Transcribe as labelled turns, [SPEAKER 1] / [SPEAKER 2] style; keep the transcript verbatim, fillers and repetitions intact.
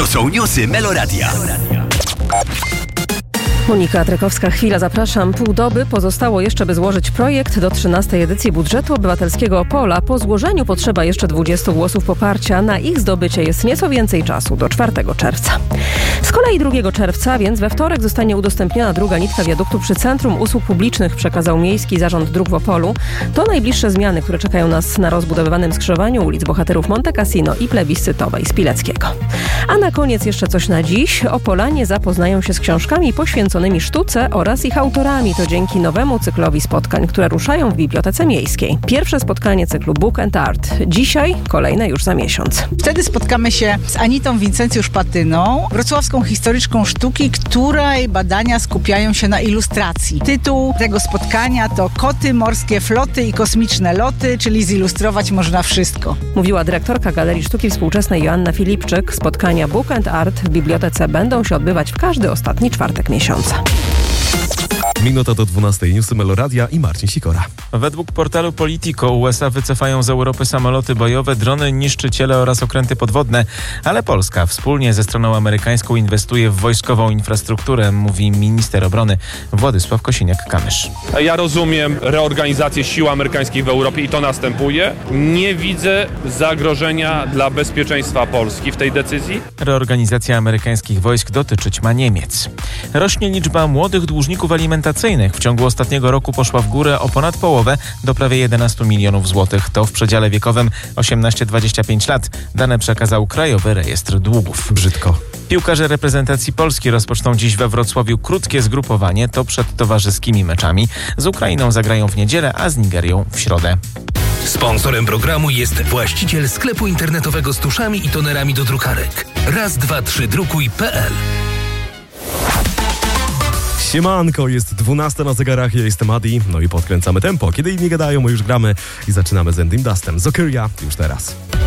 [SPEAKER 1] To są newsy Meloradia.
[SPEAKER 2] Monika Trykowska, chwila, zapraszam. Pół doby pozostało jeszcze, by złożyć projekt do trzynastej edycji budżetu obywatelskiego Opola. Po złożeniu potrzeba jeszcze dwudziestu głosów poparcia. Na ich zdobycie jest nieco więcej czasu, do czwartego czerwca. Z kolei drugiego czerwca, więc we wtorek, zostanie udostępniona druga nitka wiaduktu przy Centrum Usług Publicznych, przekazał Miejski Zarząd Dróg w Opolu. To najbliższe zmiany, które czekają nas na rozbudowywanym skrzyżowaniu ulic Bohaterów Monte Cassino i Plebiscytowej z Pileckiego. A na koniec jeszcze coś na dziś. Opolanie zapoznają się z książkami poświęconymi sztuce oraz ich autorami. To dzięki nowemu cyklowi spotkań, które ruszają w Bibliotece Miejskiej. Pierwsze spotkanie cyklu Book and Art. Dzisiaj, kolejne już za miesiąc.
[SPEAKER 3] Wtedy spotkamy się z Anitą Wincencjusz-Patyną, wrocławską historyczką sztuki, której badania skupiają się na ilustracji. Tytuł tego spotkania to Koty, morskie floty i kosmiczne loty, czyli zilustrować można wszystko.
[SPEAKER 2] Mówiła dyrektorka Galerii Sztuki Współczesnej Joanna Filipczyk. Spotkania Book and Art w bibliotece będą się odbywać w każdy ostatni czwartek miesiąca.
[SPEAKER 4] Minuta do dwunastej, newsy Meloradia i Marcin Sikora.
[SPEAKER 5] Według portalu Politico U S A wycofają z Europy samoloty bojowe, drony, niszczyciele oraz okręty podwodne, ale Polska wspólnie ze stroną amerykańską inwestuje w wojskową infrastrukturę, mówi minister obrony Władysław Kosiniak-Kamysz.
[SPEAKER 6] Ja rozumiem reorganizację sił amerykańskich w Europie i to następuje. Nie widzę zagrożenia dla bezpieczeństwa Polski w tej decyzji.
[SPEAKER 5] Reorganizacja amerykańskich wojsk dotyczyć ma Niemiec. Rośnie liczba młodych dłużników alimentacyjnych. W ciągu ostatniego roku poszła w górę o ponad połowę, do prawie jedenastu milionów złotych. To w przedziale wiekowym osiemnaście do dwudziestu pięciu lat. Dane przekazał Krajowy Rejestr Długów.
[SPEAKER 4] Brzydko.
[SPEAKER 5] Piłkarze reprezentacji Polski rozpoczną dziś we Wrocławiu krótkie zgrupowanie. To przed towarzyskimi meczami. Z Ukrainą zagrają w niedzielę, a z Nigerią w środę.
[SPEAKER 7] Sponsorem programu jest właściciel sklepu internetowego z tuszami i tonerami do drukarek. raz dwa trzy drukuj kropka p l.
[SPEAKER 4] Siemanko, jest dwunasta na zegarach, ja jestem Adi, no i podkręcamy tempo. Kiedy inni gadają, my już gramy i zaczynamy z Endym Dustem. Zokyria już teraz.